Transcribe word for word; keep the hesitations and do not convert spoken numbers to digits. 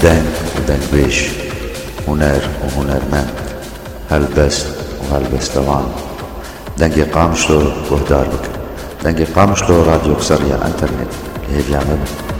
دنگ ودنگبيش، هنر وهنرمند، هلبست وهلبستوان. دنگی قامشلو گهدار بکن. دنگی قامشلو راديو قصرية الانترنت اللي هي بيعمل